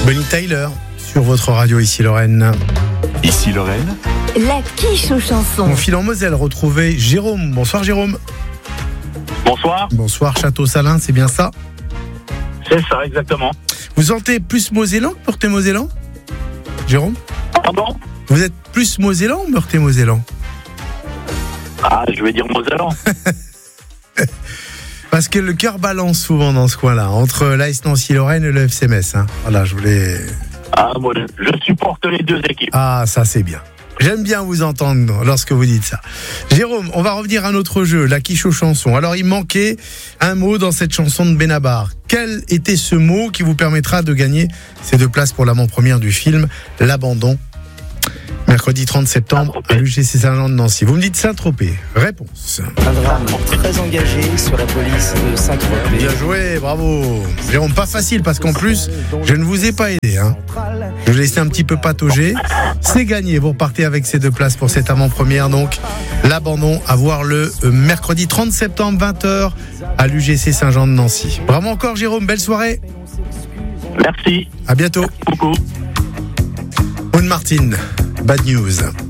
Bonnie Tyler sur votre radio Ici Lorraine. Ici Lorraine. La quiche aux chansons. On file en Moselle retrouver Jérôme. Bonsoir Jérôme. Bonsoir. Bonsoir Château-Salins, c'est bien ça? C'est ça, exactement. Vous sentez plus mosellan que meurthe-et-mosellan, Jérôme? Pardon? Vous êtes plus mosellan ou meurthe-et-mosellan? Ah, je vais dire mosellan. Parce que le cœur balance souvent dans ce coin-là, entre l'AS Nancy-Lorraine et le FC Metz. Voilà, je voulais... Ah, moi, je supporte les deux équipes. Ah, ça c'est bien. J'aime bien vous entendre lorsque vous dites ça. Jérôme, on va revenir à notre jeu, la quiche aux chansons. Alors, il manquait un mot dans cette chanson de Benabar. Quel était ce mot qui vous permettra de gagner ces 2 places pour l'avant-première du film L'Abandon, mercredi 30 septembre à l'UGC Saint-Jean de Nancy? Vous me dites Saint-Tropez. Réponse. Un drame très engagé sur la police de Saint-Tropez. Bien joué, bravo. Jérôme, pas facile parce qu'en plus, je ne vous ai pas aidé. Je vous ai laissé un petit peu patauger. C'est gagné, vous repartez avec ces 2 places pour cette avant-première. Donc, L'Abandon à voir le mercredi 30 septembre, 20h à l'UGC Saint-Jean de Nancy. Bravo encore Jérôme, belle soirée. Merci. À bientôt. Beaucoup. Owen Martin, Bad News.